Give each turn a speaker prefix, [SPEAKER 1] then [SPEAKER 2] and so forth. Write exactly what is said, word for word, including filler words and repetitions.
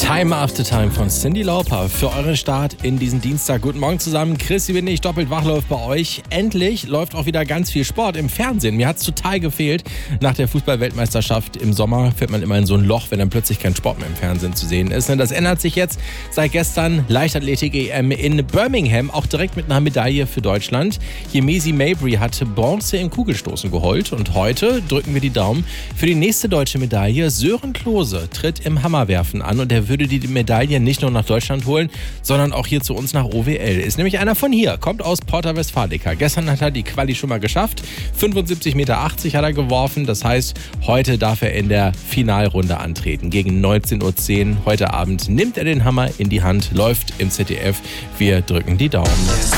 [SPEAKER 1] Time After Time von Cyndi Lauper für euren Start in diesen Dienstag. Guten Morgen zusammen, Chrissy bin ich, doppelt wach läuft bei euch. Endlich läuft auch wieder ganz viel Sport im Fernsehen. Mir hat es total gefehlt. Nach der Fußball-Weltmeisterschaft im Sommer fällt man immer in so ein Loch, wenn dann plötzlich kein Sport mehr im Fernsehen zu sehen ist. Das ändert sich jetzt seit gestern. Leichtathletik-E M in Birmingham, auch direkt mit einer Medaille für Deutschland. Yemisi Mabry hat Bronze im Kugelstoßen geholt und heute drücken wir die Daumen für die nächste deutsche Medaille. Sören Klose tritt im Hammerwerfen an und er würde die Medaille nicht nur nach Deutschland holen, sondern auch hier zu uns nach O W L. Ist nämlich einer von hier, kommt aus Porta Westfalica. Gestern hat er die Quali schon mal geschafft. fünfundsiebzig Komma achtzig Meter hat er geworfen. Das heißt, heute darf er in der Finalrunde antreten. Gegen neunzehn Uhr zehn heute Abend nimmt er den Hammer in die Hand, läuft im Z D F. Wir drücken die Daumen.